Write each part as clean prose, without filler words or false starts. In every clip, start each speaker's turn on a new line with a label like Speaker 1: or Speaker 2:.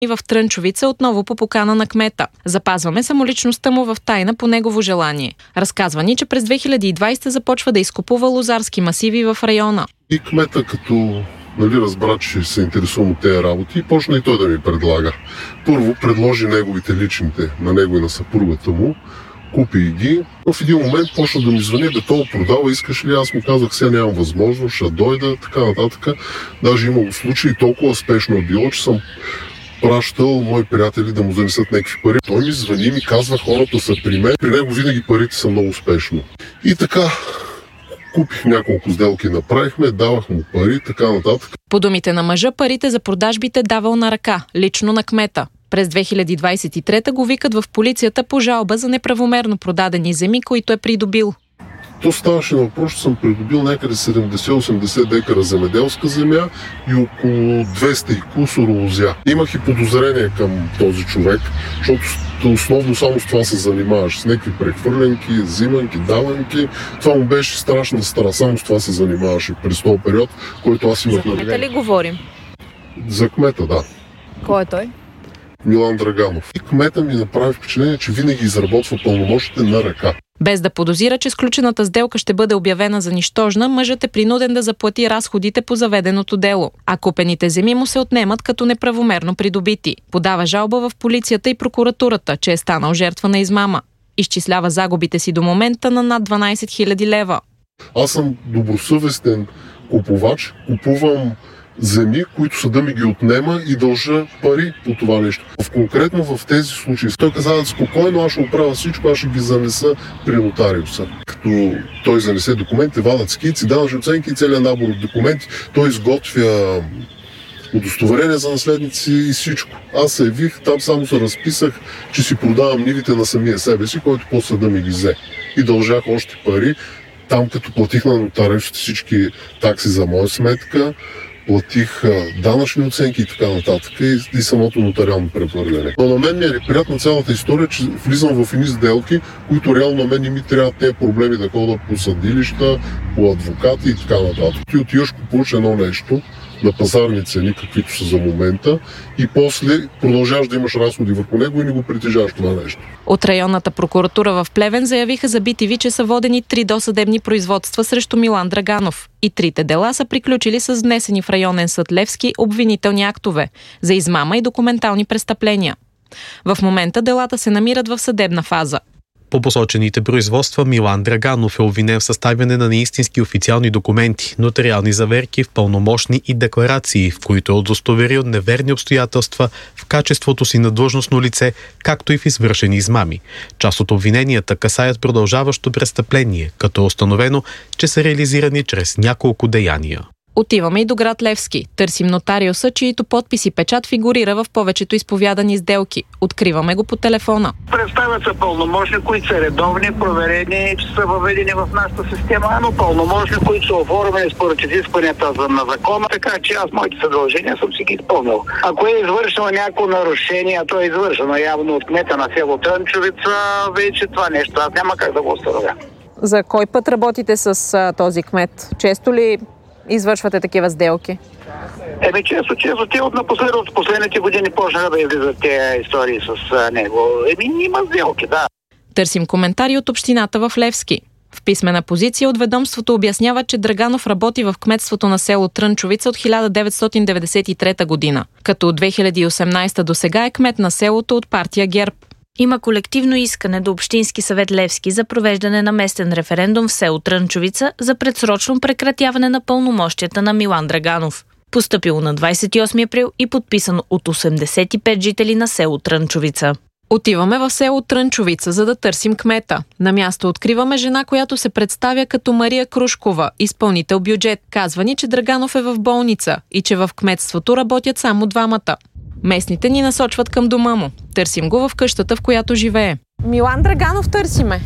Speaker 1: и в Трънчовица отново по покана на кмета. Запазваме самоличността му в тайна по негово желание. Разказва ни, че през 2020 започва да изкупува лозарски масиви в района.
Speaker 2: И кмета като разбра, че се интересувам от тези работи и почна и той да ми предлага. Първо предложи неговите личните, на него и на съпругата му, купи ги. В един момент почна да ми звъни, то продава, искаш ли? Аз му казах, сега нямам възможност, ще дойда, така нататък. Даже имало случаи, толкова спешно е било, че съм пращал мои приятели да му занесат някакви пари. Той ми звъни и ми казва, хората са при мен. При него винаги парите са много успешно. И така, купих няколко сделки, направихме, давах му пари, така нататък.
Speaker 1: По думите на мъжа, парите за продажбите давал на ръка, лично на кмета. През 2023 го викат в полицията по жалба за неправомерно продадени земи, които е придобил.
Speaker 2: То ставаше на въпрос, че съм придобил някъде 70-80 декара земеделска земя и около 200 и кусор лозя. Имах и подозрение към този човек, защото основно само с това се занимаваш, с някакви прехвърленки, взиманки, даванки. Това му беше страшна стара, само с това се занимаваше през този период, който аз имах.
Speaker 1: За кмета ли говорим?
Speaker 2: За кмета, да.
Speaker 1: Кой е той?
Speaker 2: Милан Драганов. И кмета ми направи впечатление, че винаги изработва пълномощите на ръка.
Speaker 1: Без да подозира, че сключената сделка ще бъде обявена за нищожна, мъжът е принуден да заплати разходите по заведеното дело, а купените земи му се отнемат като неправомерно придобити. Подава жалба в полицията и прокуратурата, че е станал жертва на измама. Изчислява загубите си до момента на над 12 000 лева.
Speaker 2: Аз съм добросъвестен купувач, купувам земи, които съда ми ги отнема и дължа пари по това нещо. Конкретно в тези случаи той каза, спокойно, аз ще оправя всичко, аз ще ги занеса при нотариуса. Като той занесе документи, вадат скици, данъчни оценки и целият набор от документи, той изготвя удостоверение за наследници и всичко. Аз се явих, там само се разписах, че си продавам нивите на самия себе си, който по съда ми ги взе. И дължах още пари. Там като платих на нотариусите всички такси за моя сметка, платих данъчни оценки и така нататък и самото нотариално прехвърляне. Но на мен ми е неприятна цялата история, че влизам в едни сделки, които реално на мен не ми трябват тези проблеми да ходят по съдилища, по адвокати и така нататък. Ти отиваш, купуваш едно нещо на пазарни цени, каквито са за момента, и после продължаваш да имаш разходи върху него и не го притежаваш това нещо.
Speaker 1: От районната прокуратура в Плевен заявиха за BTV, че са водени 3 досъдебни производства срещу Милан Драганов. И 3 дела са приключили с внесени в районен съд Левски обвинителни актове за измама и документални престъпления. В момента делата се намират в съдебна фаза.
Speaker 3: По посочените производства Милан Драганов е обвинен в съставяне на неистински официални документи, нотариални заверки в пълномощни и декларации, в които е удостоверил неверни обстоятелства в качеството си на длъжностно лице, както и в извършени измами. Част от обвиненията касаят продължаващо престъпление, като е установено, че са реализирани чрез няколко деяния.
Speaker 1: Отиваме и до град Левски. Търсим нотариуса, чието подпис и печат фигурира в повечето изповядани сделки. Откриваме го по телефона.
Speaker 4: Представят се пълномощни, които са редовни, проверени, че са въведени в нашата система, но пълномощни, които са оформени според изискванията на закона, така че аз моите задължения съм си ги изпълнил. Ако е извършено някакво нарушение, а то е извършено явно от кмета на село Трънчовица, вече това нещо аз няма как да го установя.
Speaker 1: За кой път работите с този кмет? Често ли извършвате такива сделки?
Speaker 4: Често. Те от последните години почнаха да излизат тези истории с него. Има сделки, да.
Speaker 1: Търсим коментари от общината в Левски. В писмена позиция от ведомството обяснява, че Драганов работи в кметството на село Трънчовица от 1993 година, като от 2018 до сега е кмет на селото от партия ГЕРБ.
Speaker 5: Има колективно искане до Общински съвет Левски за провеждане на местен референдум в село Трънчовица за предсрочно прекратяване на пълномощията на Милан Драганов. Постъпило на 28 април и подписано от 85 жители на село Трънчовица.
Speaker 1: Отиваме в село Трънчовица, за да търсим кмета. На място откриваме жена, която се представя като Мария Крушкова, изпълнител бюджет. Казва ни, че Драганов е в болница и че в кметството работят само двамата. Местните ни насочват към дома му. Търсим го в къщата, в която живее. Милан Драганов търсиме.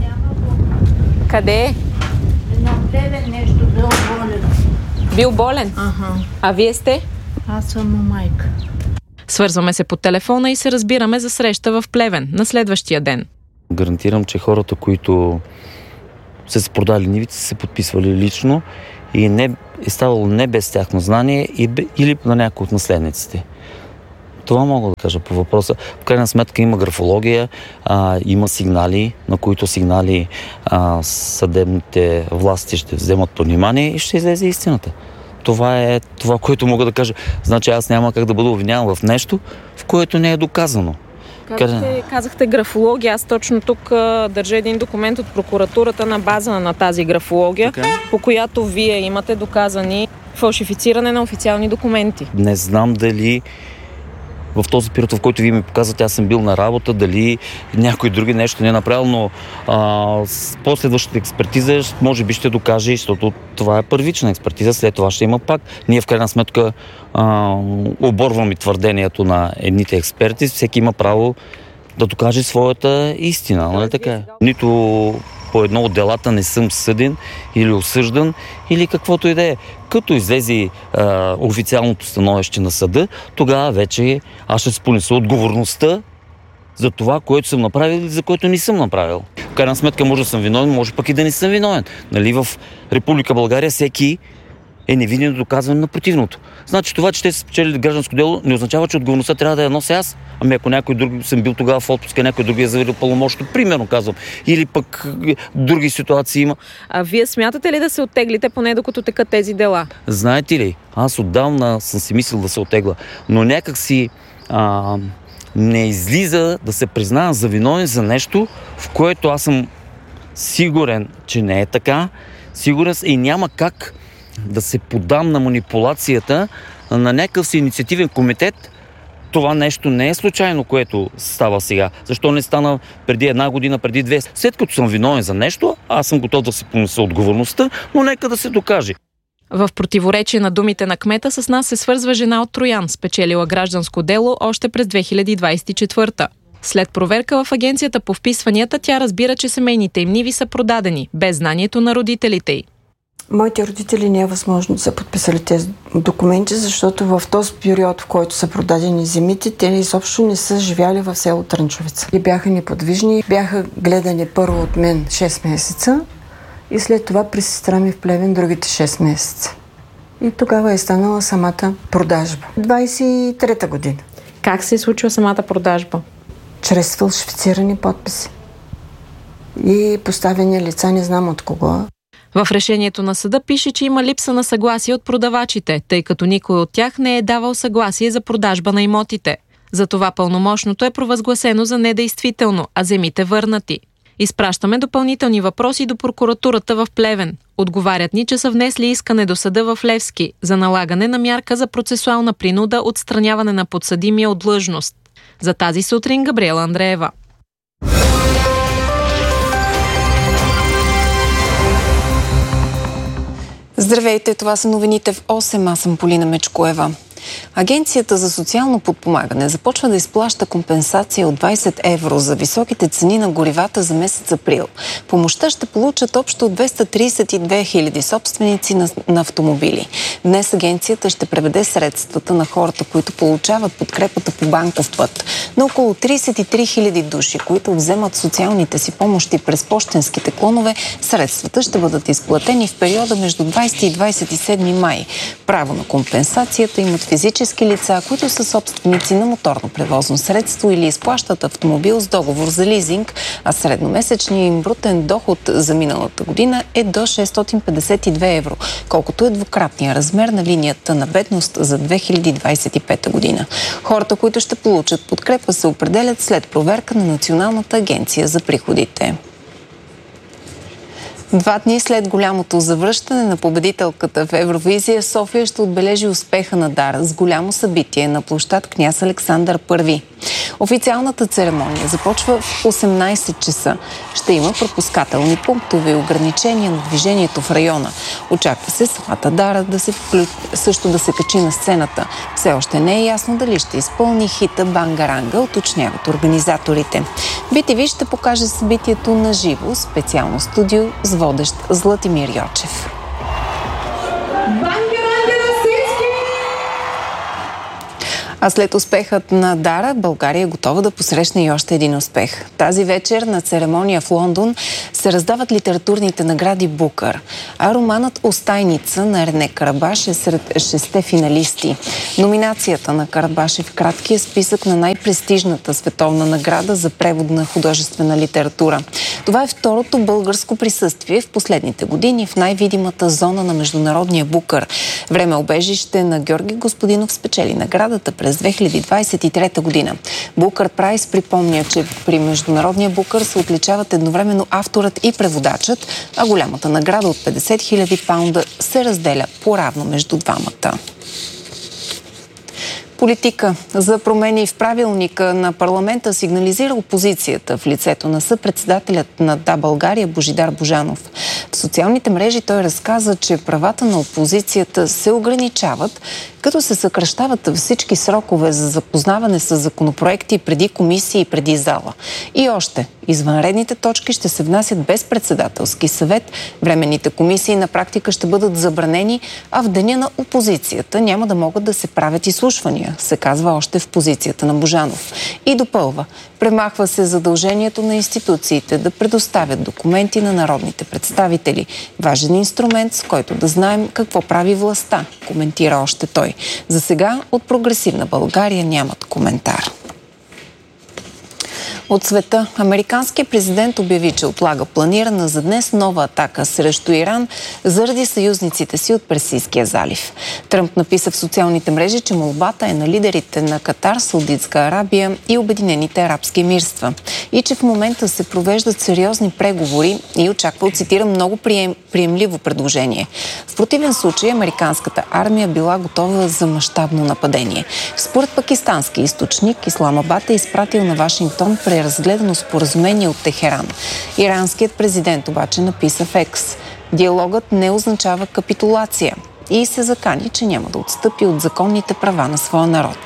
Speaker 1: Къде е?
Speaker 6: На Плевен нещо бил болен.
Speaker 1: Бил болен?
Speaker 6: Ага.
Speaker 1: А вие сте?
Speaker 6: Аз съм майка.
Speaker 1: Свързваме се по телефона и се разбираме за среща в Плевен на следващия ден.
Speaker 7: Гарантирам, че хората, които са се продали нивите, са се подписвали лично и е ставало не без тяхно знание или на някои от наследниците. Това мога да кажа по въпроса. В крайна сметка има графология, има сигнали, на които сигнали съдебните власти ще вземат под внимание и ще излезе истината. Това е това, което мога да кажа. Значи аз няма как да бъда обвиняван в нещо, в което не е доказано.
Speaker 1: Казахте графология. Аз точно тук държа един документ от прокуратурата на база на тази графология, по която вие имате доказани фалшифициране на официални документи.
Speaker 7: Не знам дали в този период, в който вие ми показвате, аз съм бил на работа, дали някой други нещо не е направил, но с последващата експертиза може би ще докаже, защото това е първична експертиза, след това ще има пак. Ние в крайна сметка оборваме твърдението на едните експерти, всеки има право да докаже своята истина, нали така? Нито по едно от делата не съм съден или осъждан, или каквото и да е. Като излезе официалното становище на съда, тогава вече аз ще понеса отговорността за това, което съм направил или за което не съм направил. В крайна сметка може да съм виновен, може пък и да не съм виновен. Нали, в Република България всеки е невинен до доказване на противното. Значи това, че те са спечелили гражданско дело, не означава, че отговорността трябва да я нося аз. Ами ако някой друг съм бил тогава в отпуска, някой друг е заверил пълномощно, примерно казвам. Или пък други ситуации има.
Speaker 1: А вие смятате ли да се оттеглите, поне докато текат тези дела?
Speaker 7: Знаете ли, аз отдавна съм си мислил да се оттегля, но някак си не излиза да се признавам за виновен за нещо, в което аз съм сигурен, че не е така. Сигурен и няма как да се подам на манипулацията на някакъв си инициативен комитет. Това нещо не е случайно, което става сега. Защо не стана преди една година, преди две? След като съм виновен за нещо, аз съм готов да се понеса отговорността, но нека да се докаже.
Speaker 1: В противоречие на думите на кмета, с нас се свързва жена от Троян, спечелила гражданско дело още през 2024. След проверка в агенцията по вписванията, тя разбира, че семейните им ниви са продадени, без знанието на родителите й.
Speaker 8: Моите родители не е възможно да са подписали тези документи, защото в този период, в който са продадени земите, те изобщо не са живяли в село Трънчовица. И бяха неподвижни, бяха гледани първо от мен 6 месеца и след това при сестра ми в Плевен другите 6 месеца. И тогава е станала самата продажба. 23-та година.
Speaker 1: Как се е случила самата продажба?
Speaker 8: Чрез фалшифицирани подписи. И поставени лица, не знам от кого.
Speaker 1: В решението на съда пише, че има липса на съгласие от продавачите, тъй като никой от тях не е давал съгласие за продажба на имотите. Затова пълномощното е провъзгласено за недействително, а земите върнати. Изпращаме допълнителни въпроси до прокуратурата в Плевен. Отговарят ни, че са внесли искане до съда в Левски за налагане на мярка за процесуална принуда, отстраняване на подсъдимия от длъжност. За тази сутрин Габриела Андреева.
Speaker 9: Здравейте, това са новините в 8. Аз съм Полина Мечкоева. Агенцията за социално подпомагане започва да изплаща компенсация от 20 евро за високите цени на горивата за месец април. Помощта ще получат общо 232 хиляди собственици на автомобили. Днес агенцията ще преведе средствата на хората, които получават подкрепата по банков път. На около 33 хиляди души, които вземат социалните си помощи през пощенските клонове, средствата ще бъдат изплатени в периода между 20 и 27 май. Право на компенсацията имат физически лица, които са собственици на моторно превозно средство или изплащат автомобил с договор за лизинг, а средномесечният им брутен доход за миналата година е до 652 евро, колкото е двукратният размер на линията на бедност за 2025 година. Хората, които ще получат подкрепа, се определят след проверка на Националната агенция за приходите. 2 дни след голямото завръщане на победителката в Евровизия, София ще отбележи успеха на Дара с голямо събитие на площад Княз Александър I. Официалната церемония започва в 18 часа. Ще има пропускателни пунктове и ограничения на движението в района. Очаква се самата Дара също да се качи на сцената. Все още не е ясно дали ще изпълни хита Бангаранга, уточняват организаторите. BTV ще покаже събитието на живо, специално студио с водещ Златимир Йочев. А след успехът на Дара, България е готова да посрещне и още един успех. Тази вечер на церемония в Лондон се раздават литературните награди Букър, а романът "Остайница" на Рене Карабаш е сред 6 финалисти. Номинацията на Карабаш е в краткия списък на най-престижната световна награда за превод на художествена литература. Това е второто българско присъствие в последните години в най-видимата зона на международния Букър. Време убежище на Георги Господинов спечели наградата през 2023 година. Букър Прайс припомня, че при международния Букър се отличават едновременно авторът и преводачът, а голямата награда от 50 000 паунда се разделя поравно между двамата. Политика. За промени в правилника на парламента сигнализира опозицията в лицето на съпредседателят на Да, България Божидар Божанов. В социалните мрежи той разказа, че правата на опозицията се ограничават, като се съкращават всички срокове за запознаване с законопроекти преди комисии и преди зала. И още, извънредните точки ще се внасят без председателски съвет, временните комисии на практика ще бъдат забранени, а в деня на опозицията няма да могат да се правят изслушвания, се казва още в позицията на Божанов. И допълва, премахва се задължението на институциите да предоставят документи на народните представители. Важен инструмент, с който да знаем какво прави властта, коментира още той. За сега от Прогресивна България нямат коментар. От света, американският президент обяви, че отлага планирана за днес нова атака срещу Иран заради съюзниците си от Персийския залив. Тръмп написа в социалните мрежи, че молбата е на лидерите на Катар, Саудитска Арабия и Обединените арабски емирства и че в момента се провеждат сериозни преговори и очаква, цитирам, много приемливо предложение. В противен случай американската армия била готова за мащабно нападение. Според пакистански източник, Исламабад е изпратил на Вашингтон преразгледано споразумение от Техеран. Иранският президент обаче написа в Екс: диалогът не означава капитулация и се закани, че няма да отстъпи от законните права на своя народ.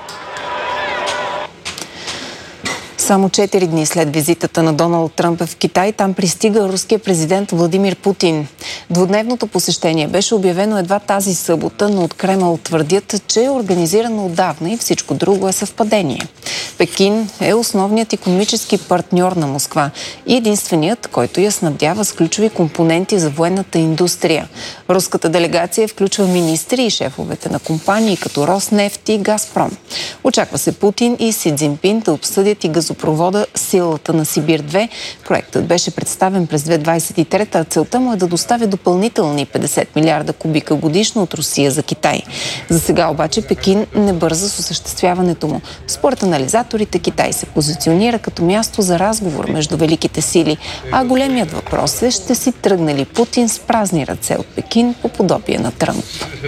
Speaker 9: Само 4 дни след визитата на Доналд Тръмп в Китай, там пристига руския президент Владимир Путин. Двудневното посещение беше обявено едва тази събота, но от Кремъл твърдят, че е организирано отдавна и всичко друго е съвпадение. Пекин е основният икономически партньор на Москва и единственият, който я снабдява с ключови компоненти за военната индустрия. Руската делегация включва министри и шефовете на компании като Роснефт и Газпром. Очаква се Путин и Си Цзинпин да обсъдят и газопровода "Силата на Сибир-2". Проектът беше представен през 2023, а целта му е да доставя допълнителни 50 милиарда кубика годишно от Русия за Китай. За сега обаче Пекин не бърза с осъществяването му. Според анализаторите, Китай се позиционира като място за разговор между великите сили, а големият въпрос е: ще си тръгне ли Путин с празни ръце от Пекин по подобие на Тръмп?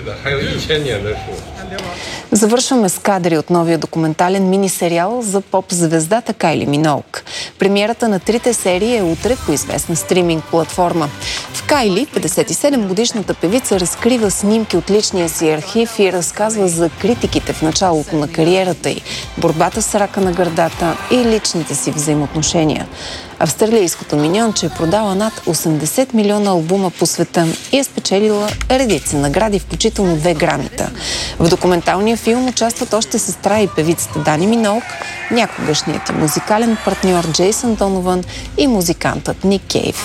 Speaker 9: Завършваме с кадри от новия документален мини-сериал за поп-звездата Кайли Миноуг. Премиерата на 3 серии е утре по известна стриминг платформа. В Кайли 57-годишната певица разкрива снимки от личния си архив и разказва за критиките в началото на кариерата й, борбата с рака на гърдата и личните си взаимоотношения. Австралийското миньонче е продала над 80 милиона албума по света и е спечелила редици награди, включително 2 Грамита. В документалния филм участват още сестра и певицата Дани Миноуг, някогашният и музикален партньор Джейсън Донован и музикантът Ник Кейв.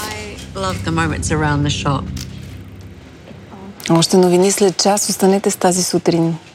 Speaker 9: Още новини след час. Останете с Тази сутрин.